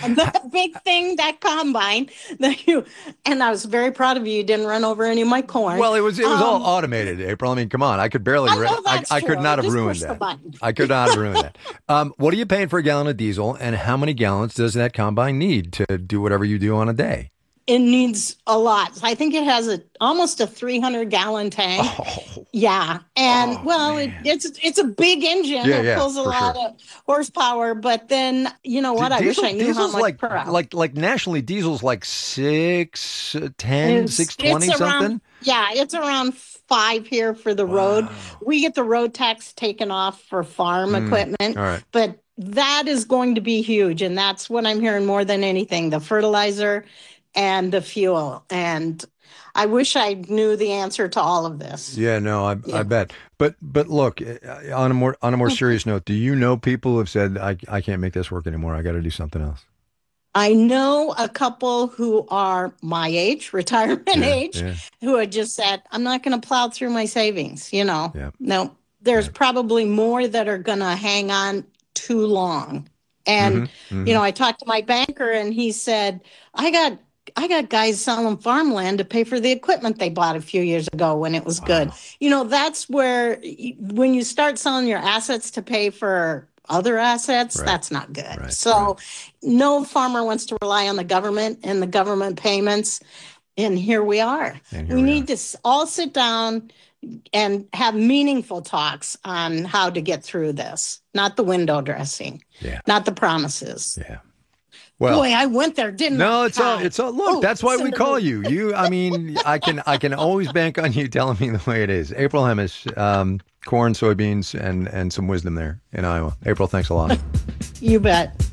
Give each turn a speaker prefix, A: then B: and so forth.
A: that big thing, that combine that you, and I was very proud of you. You didn't run over any of my corn.
B: Well, it was all automated, April. I mean, come on. I could barely,
A: I know that's
B: I could
A: true.
B: not have
A: Just
B: ruined
A: push the
B: that.
A: button.
B: I could not have ruined that. What are you paying for a gallon of diesel, and how many gallons does that combine need to do whatever you do on a day?
A: It needs a lot. I think it has almost a 300-gallon tank.
B: Oh,
A: Yeah, and well,
B: man.
A: it's a big engine.
B: Yeah,
A: It
B: yeah,
A: pulls a
B: for
A: lot
B: sure.
A: of horsepower. But then you know what? I wish I knew how
B: Diesel's
A: much per hour.
B: like nationally, diesel's like 610,
A: It's
B: 620
A: around,
B: something.
A: yeah, it's around 5 here for the road.
B: Wow.
A: We get the road tax taken off for farm equipment,
B: All right.
A: but that is going to be huge, and that's what I'm hearing more than anything: the fertilizer and the fuel. And I wish I knew the answer to all of this.
B: Yeah, no, I
A: Yeah.
B: bet. But look, on a more serious note, do you know people who have said I can't make this work anymore. I got to do something else.
A: I know a couple who are my age, retirement
B: Yeah,
A: age,
B: yeah,
A: who had just said, I'm not going to plow through my savings.
B: yeah,
A: No, there's
B: yeah.
A: probably more that are going to hang on too long.
B: Hmm.
A: And,
B: Hmm.
A: I talked to my banker and he said, I got guys selling farmland to pay for the equipment they bought a few years ago when it was good.
B: Wow.
A: That's where when you start selling your assets to pay for other assets,
B: Right,
A: that's not good.
B: right, right.
A: So no farmer wants to rely on the government and the government payments. And here we are.
B: And here
A: We
B: we
A: need
B: are.
A: to all sit down and have meaningful talks on how to get through this, not the window dressing,
B: Yeah,
A: not the promises.
B: yeah. Well,
A: Boy, I went there, didn't
B: no,
A: I,
B: it's all.
A: Ty?
B: It's all. Look,
A: Oh,
B: that's why we
A: Cinderella.
B: call you. I mean, I can always bank on you telling me the way it is. April Hemis, corn, soybeans, and some wisdom there in Iowa. April, thanks a lot.
A: You bet.